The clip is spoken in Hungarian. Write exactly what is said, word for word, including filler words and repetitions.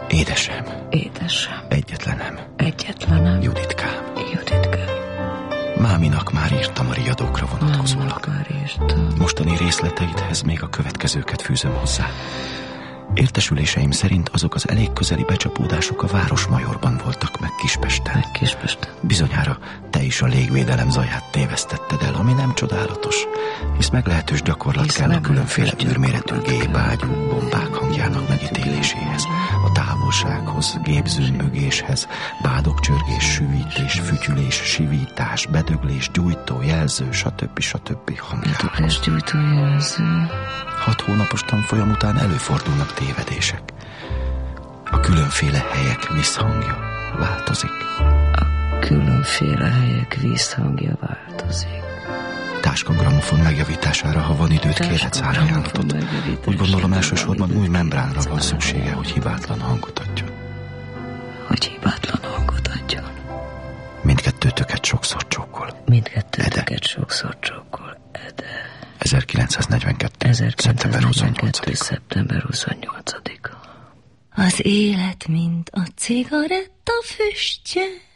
Édesem. Édesem. Egyetlenem. Egyetlenem. Juditkám. Juditkám. Máminak már írtam a riadókra vonatkozólag. Máminak már írtam. Mostani részleteidhez még a következőket fűzöm hozzá. Értesüléseim szerint azok az elég közeli becsapódások a Városmajorban voltak, meg Kispesten. Meg Kispesten. Bizonyára te is a légvédelem zaját tévesztetted el, ami nem csodálatos, hisz meglehetős gyakorlat hisz kell a különféle űrméretű gép, ágyú, bombák hangjának megítéléséhez, a távolsághoz, gépzümmögéshez, bádogcsörgés, süvítés, fütyülés, sivítás, bedöglés, gyújtó, jelző, stb. stb. hangjához. Bedöglés, gyújtó, jelző. Hat hónapos tanfolyam után előfordulnak tévedések. A különféle helyek visszhangja változik. A különféle helyek visszhangja változik. Táskagramofon megjavítására, ha van időt, kérhetsz árajánlatot. Úgy gondolom, elsősorban új membránra van szüksége, hogy hibátlan hangot adjon. Hogy hibátlan hangot adjon. Mindkettőtöket sokszor csókol. Mindkettőtöket sokszor csókol. Ede. ezerkilencszáznegyvenkettő. szeptember huszonnyolcadika. szeptember huszonnyolcadika. Az élet, mint a cigaretta füstje,